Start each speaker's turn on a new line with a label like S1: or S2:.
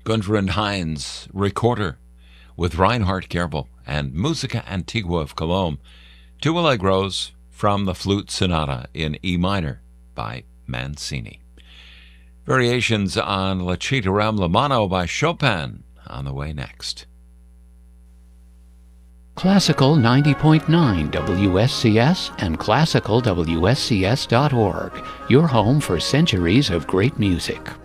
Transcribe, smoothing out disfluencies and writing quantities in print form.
S1: Gundren Hines, Recorder, with Reinhard Gerbel and Musica Antigua of Cologne, two allegros from the Flute Sonata in E minor by Mancini. Variations on La Città Rem la Mano by Chopin on the way next.
S2: Classical 90.9 WSCS and classicalwscs.org, your home for centuries of great music.